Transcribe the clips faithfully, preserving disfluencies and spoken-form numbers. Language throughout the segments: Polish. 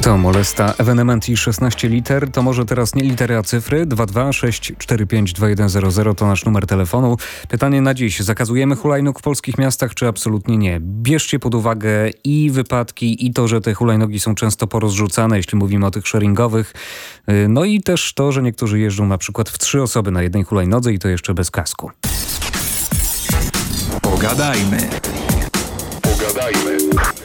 To Molesta, ewenement i szesnaście liter. To może teraz nie litery, a cyfry. dwa dwa sześć cztery pięć dwa jeden zero zero to nasz numer telefonu. Pytanie na dziś. Zakazujemy hulajnóg w polskich miastach, czy absolutnie nie? Bierzcie pod uwagę i wypadki, i to, że te hulajnogi są często porozrzucane, jeśli mówimy o tych sharingowych. No i też to, że niektórzy jeżdżą na przykład w trzy osoby na jednej hulajnodze i to jeszcze bez kasku. Pogadajmy. Pogadajmy.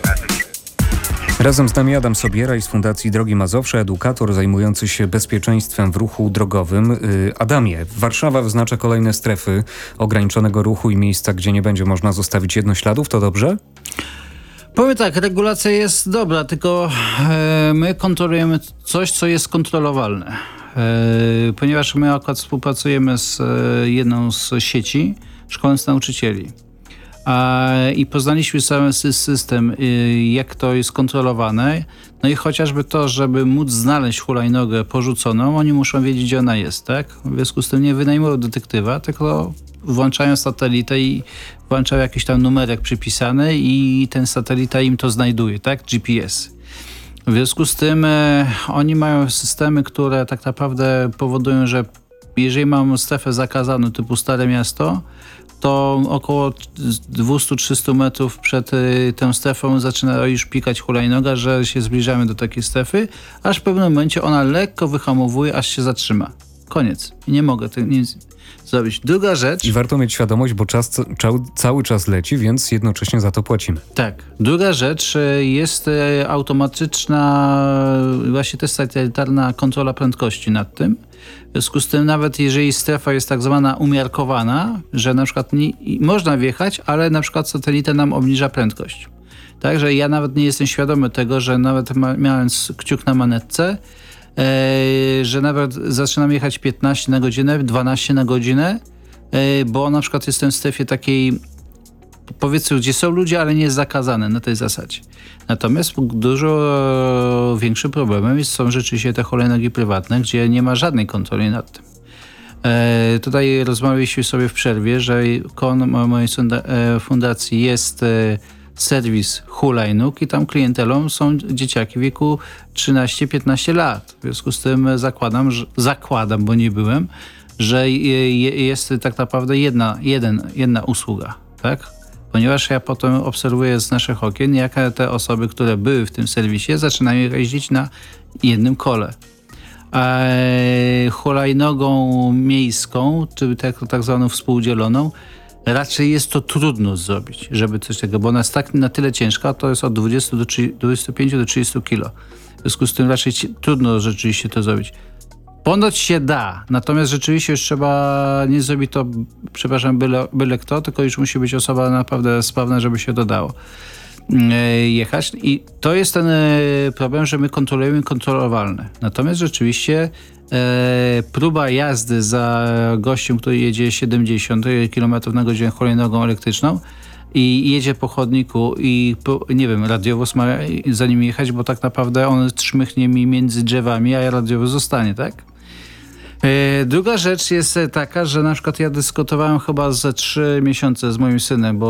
Razem z nami Adam Sobieraj z Fundacji Drogi Mazowsze, edukator zajmujący się bezpieczeństwem w ruchu drogowym. Adamie, Warszawa wyznacza kolejne strefy ograniczonego ruchu i miejsca, gdzie nie będzie można zostawić jednośladów, to dobrze? Powiem tak, regulacja jest dobra, tylko e, my kontrolujemy coś, co jest kontrolowalne. E, ponieważ my akurat współpracujemy z e, jedną z sieci szkoląc nauczycieli. A, I poznaliśmy cały system, jak to jest kontrolowane. No i chociażby to, żeby móc znaleźć hulajnogę porzuconą, oni muszą wiedzieć, gdzie ona jest, tak? W związku z tym nie wynajmują detektywa, tylko włączają satelitę i włączają jakiś tam numerek przypisany i ten satelita im to znajduje, tak? G P S. W związku z tym e, oni mają systemy, które tak naprawdę powodują, że jeżeli mamy strefę zakazaną typu Stare Miasto, to około dwieście do trzystu metrów przed y, tą strefą zaczyna już pikać hulajnoga, że się zbliżamy do takiej strefy, aż w pewnym momencie ona lekko wyhamowuje, aż się zatrzyma. Koniec. I nie mogę tego nic zrobić. Druga rzecz... I warto mieć świadomość, bo czas cał, cały czas leci, więc jednocześnie za to płacimy. Tak. Druga rzecz jest automatyczna, właśnie też satelitarna kontrola prędkości nad tym. W związku z tym nawet jeżeli strefa jest tak zwana umiarkowana, że na przykład nie, można wjechać, ale na przykład satelita nam obniża prędkość. Także ja nawet nie jestem świadomy tego, że nawet ma, mając kciuk na manetce, e, że nawet zaczynam jechać piętnaście na godzinę, dwanaście na godzinę, e, bo na przykład jestem w strefie takiej, powiedzmy, gdzie są ludzie, ale nie jest zakazane na tej zasadzie. Natomiast dużo większym problemem są rzeczywiście te hulajnogi prywatne, gdzie nie ma żadnej kontroli nad tym. E, tutaj rozmawialiśmy sobie w przerwie, że koło mojej fundacji jest e, serwis hulajnóg i tam klientelą są dzieciaki w wieku trzynaście piętnaście lat. W związku z tym zakładam, że, zakładam, bo nie byłem, że je, jest tak naprawdę jedna, jeden, jedna usługa, tak? Ponieważ ja potem obserwuję z naszych okien, jak te osoby, które były w tym serwisie, zaczynają jeździć na jednym kole. A hulajnogą miejską, czy tak, tak zwaną współdzieloną, raczej jest to trudno zrobić, żeby coś takiego, bo ona jest tak na tyle ciężka, to jest od dwudziestu pięciu do trzydziestu kilo. W związku z tym raczej trudno rzeczywiście to zrobić. Ponoć się da, natomiast rzeczywiście już trzeba nie zrobić to, przepraszam, byle, byle kto, tylko już musi być osoba naprawdę sprawna, żeby się dodało jechać. I to jest ten problem, że my kontrolujemy kontrolowalne. Natomiast rzeczywiście e, próba jazdy za gościem, który jedzie siedemdziesiąt kilometrów na godzinę hulajnogą elektryczną i jedzie po chodniku i nie wiem, radiowóz ma za nim jechać, bo tak naprawdę on trzmychnie mi między drzewami, a radiowóz zostanie, tak? Druga rzecz jest taka, że na przykład ja dyskutowałem chyba ze trzy miesiące z moim synem, bo